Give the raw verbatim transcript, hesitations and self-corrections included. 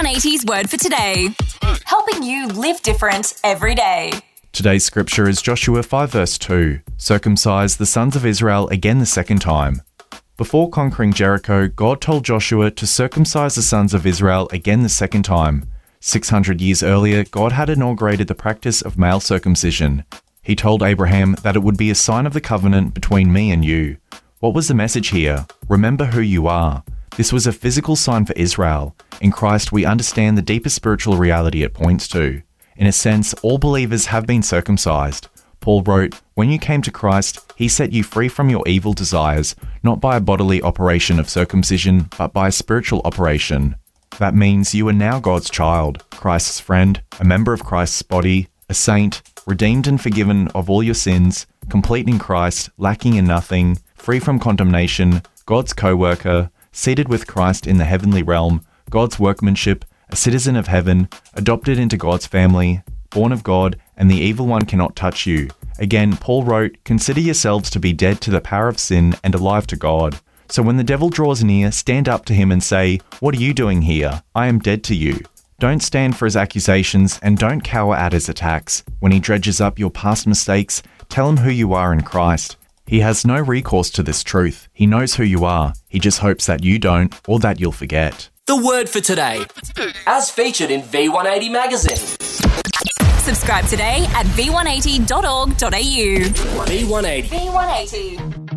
one eighty's Word for Today. Helping you live different every day. Today's scripture is Joshua five verse two. Circumcise the sons of Israel again the second time. Before conquering Jericho, God told Joshua to circumcise the sons of Israel again the second time. six hundred years earlier, God had inaugurated the practice of male circumcision. He told Abraham that it would be a sign of the covenant between me and you. What was the message here? Remember who you are. This was a physical sign for Israel. In Christ, we understand the deeper spiritual reality it points to. In a sense, all believers have been circumcised. Paul wrote, "When you came to Christ, he set you free from your evil desires, not by a bodily operation of circumcision, but by a spiritual operation." That means you are now God's child, Christ's friend, a member of Christ's body, a saint, redeemed and forgiven of all your sins, complete in Christ, lacking in nothing, free from condemnation, God's co-worker, seated with Christ in the heavenly realm, God's workmanship, a citizen of heaven, adopted into God's family, born of God, and the evil one cannot touch you. Again, Paul wrote, "Consider yourselves to be dead to the power of sin and alive to God." So when the devil draws near, stand up to him and say, "What are you doing here? I am dead to you." Don't stand for his accusations and don't cower at his attacks. When he dredges up your past mistakes, tell him who you are in Christ. He has no recourse to this truth. He knows who you are. He just hopes that you don't, or that you'll forget. The Word for Today, as featured in V one eighty magazine. Subscribe today at v one eighty dot org dot a u. V one eighty. V one eighty.